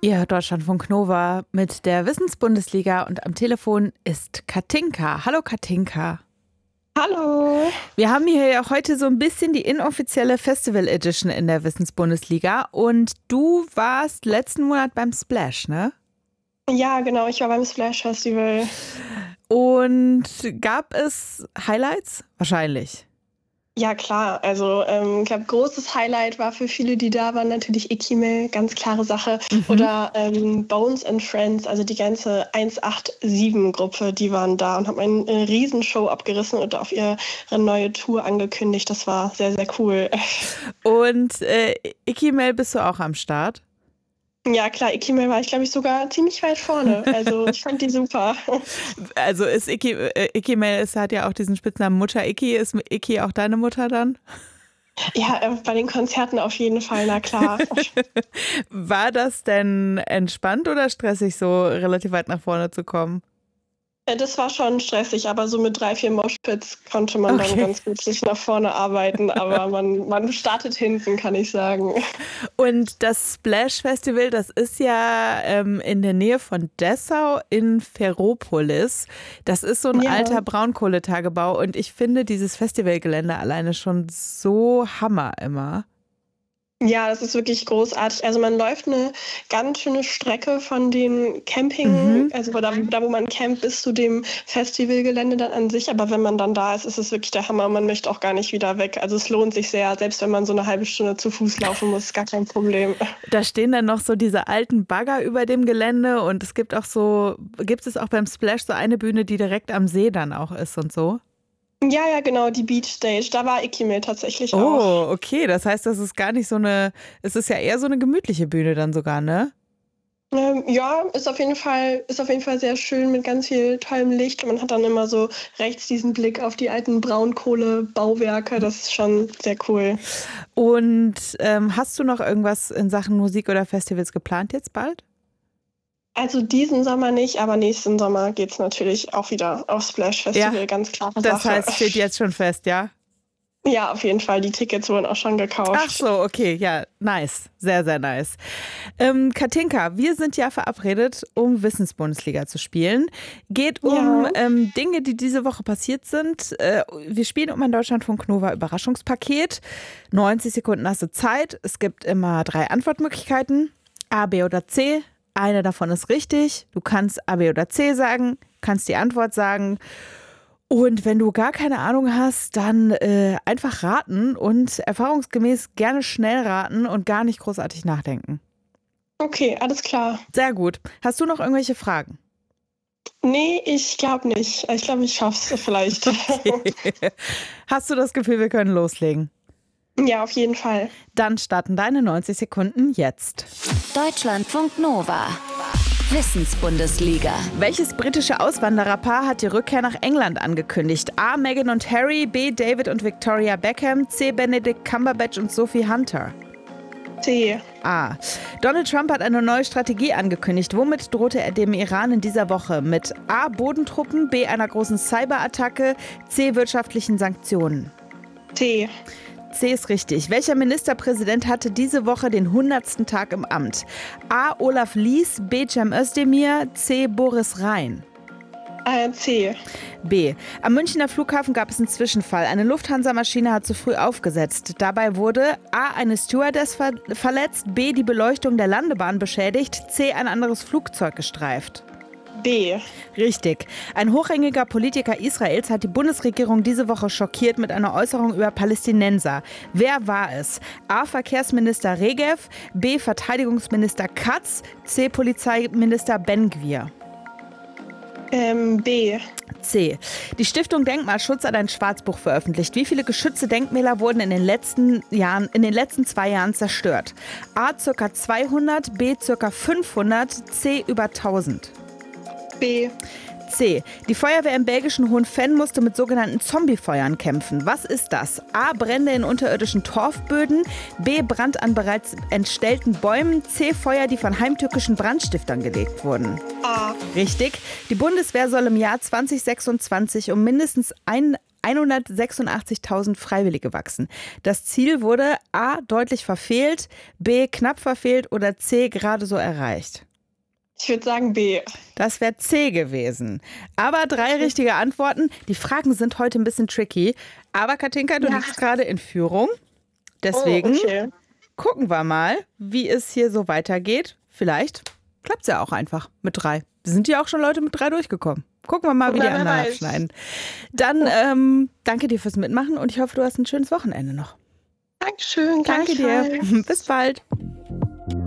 Ihr hört Deutschlandfunk Nova mit der Wissensbundesliga und am Telefon ist Katinka. Hallo Katinka. Hallo. Wir haben hier ja heute so ein bisschen die inoffizielle Festival Edition in der Wissensbundesliga und du warst letzten Monat beim Splash, ne? Ja, genau, ich war beim Splash Festival. Und gab es Highlights? Wahrscheinlich. Ja, klar. Also ich glaube, großes Highlight war für viele, die da waren, natürlich Ikimel, ganz klare Sache. Oder Bones and Friends, also die ganze 187-Gruppe, die waren da und haben eine Riesenshow abgerissen und auf ihre neue Tour angekündigt. Das war sehr, sehr cool. Und Ikimel, bist du auch am Start? Ja, klar, Ikimel war ich, glaube ich, sogar ziemlich weit vorne. Also ich fand die super. Also ist Ikimel, es hat ja auch diesen Spitznamen Mutter Iki. Ist Iki auch deine Mutter dann? Ja, bei den Konzerten auf jeden Fall, na klar. War das denn entspannt oder stressig, so relativ weit nach vorne zu kommen? Das war schon stressig, aber so mit 3, 4 Moshpits konnte man dann ganz gut sich nach vorne arbeiten. Aber man startet hinten, kann ich sagen. Und das Splash Festival, das ist ja in der Nähe von Dessau in Ferropolis. Das ist so ein alter Braunkohletagebau und ich finde dieses Festivalgelände alleine schon so Hammer immer. Ja, das ist wirklich großartig. Also man läuft eine ganz schöne Strecke von den Camping, also da wo man campt, bis zu dem Festivalgelände dann an sich. Aber wenn man dann da ist, ist es wirklich der Hammer. Man möchte auch gar nicht wieder weg. Also es lohnt sich sehr, selbst wenn man so eine halbe Stunde zu Fuß laufen muss, ist gar kein Problem. Da stehen dann noch so diese alten Bagger über dem Gelände und es gibt es auch beim Splash so eine Bühne, die direkt am See dann auch ist und so? Ja, genau, die Beach Stage. Da war Ikimel tatsächlich auch. Oh, okay. Das heißt, das ist gar nicht es ist ja eher so eine gemütliche Bühne dann sogar, ne? Ja, ist auf jeden Fall sehr schön mit ganz viel tollem Licht. Man hat dann immer so rechts diesen Blick auf die alten Braunkohlebauwerke. Das ist schon sehr cool. Und hast du noch irgendwas in Sachen Musik oder Festivals geplant jetzt bald? Also diesen Sommer nicht, aber nächsten Sommer geht's natürlich auch wieder aufs Splash Festival, ganz klare Sache. Das heißt, steht jetzt schon fest, ja? Ja, auf jeden Fall. Die Tickets wurden auch schon gekauft. Ach so, okay, ja, nice. Sehr, sehr nice. Katinka, wir sind ja verabredet, um Wissensbundesliga zu spielen. Geht um Dinge, die diese Woche passiert sind. Wir spielen um ein Deutschlandfunk Nova Überraschungspaket. 90 Sekunden hast du Zeit. Es gibt immer 3 Antwortmöglichkeiten. A, B oder C. Eine davon ist richtig. Du kannst A, B oder C sagen, kannst die Antwort sagen. Und wenn du gar keine Ahnung hast, dann einfach raten und erfahrungsgemäß gerne schnell raten und gar nicht großartig nachdenken. Okay, alles klar. Sehr gut. Hast du noch irgendwelche Fragen? Nee, ich glaube nicht. Ich glaube, ich schaff's vielleicht. Okay. Hast du das Gefühl, wir können loslegen? Ja, auf jeden Fall. Dann starten deine 90 Sekunden jetzt. Deutschlandfunk Nova. Wissensbundesliga. Welches britische Auswandererpaar hat die Rückkehr nach England angekündigt? A. Meghan und Harry, B. David und Victoria Beckham, C. Benedict Cumberbatch und Sophie Hunter. C. A. Donald Trump hat eine neue Strategie angekündigt. Womit drohte er dem Iran in dieser Woche? Mit A. Bodentruppen, B. einer großen Cyberattacke, C. wirtschaftlichen Sanktionen. C. C ist richtig. Welcher Ministerpräsident hatte diese Woche den 100. Tag im Amt? A. Olaf Lies, B. Cem Özdemir, C. Boris Rhein. C. B. Am Münchner Flughafen gab es einen Zwischenfall. Eine Lufthansa-Maschine hat zu früh aufgesetzt. Dabei wurde A. eine Stewardess verletzt, B. die Beleuchtung der Landebahn beschädigt, C. ein anderes Flugzeug gestreift. B. Richtig. Ein hochrangiger Politiker Israels hat die Bundesregierung diese Woche schockiert mit einer Äußerung über Palästinenser. Wer war es? A. Verkehrsminister Regev, B. Verteidigungsminister Katz, C. Polizeiminister Ben-Gvir. B. C. Die Stiftung Denkmalschutz hat ein Schwarzbuch veröffentlicht. Wie viele geschützte Denkmäler wurden in den letzten 2 Jahren zerstört? A. ca. 200, B. ca. 500, C. über 1000. B. C. Die Feuerwehr im belgischen Hohenfenn musste mit sogenannten Zombiefeuern kämpfen. Was ist das? A. Brände in unterirdischen Torfböden, B. Brand an bereits entstellten Bäumen, C. Feuer, die von heimtückischen Brandstiftern gelegt wurden. A. Richtig. Die Bundeswehr soll im Jahr 2026 um mindestens 186.000 Freiwillige wachsen. Das Ziel wurde A, deutlich verfehlt, B, knapp verfehlt oder C, gerade so erreicht. Ich würde sagen B. Das wäre C gewesen. Aber 3 richtige Antworten. Die Fragen sind heute ein bisschen tricky. Aber Katinka, du liegst gerade in Führung. Deswegen gucken wir mal, wie es hier so weitergeht. Vielleicht klappt es ja auch einfach mit 3. Sind ja auch schon Leute mit 3 durchgekommen. Gucken wir mal, wie die anderen abschneiden. Dann danke dir fürs Mitmachen und ich hoffe, du hast ein schönes Wochenende noch. Dankeschön. Danke dir. Bis bald.